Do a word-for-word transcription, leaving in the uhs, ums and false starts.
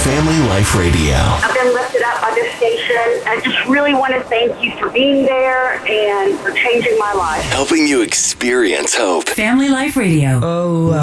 Family Life Radio. I've been lifted up by this station. I just really want to thank you for being there and for changing my life. Helping you experience hope. Family Life Radio. Oh,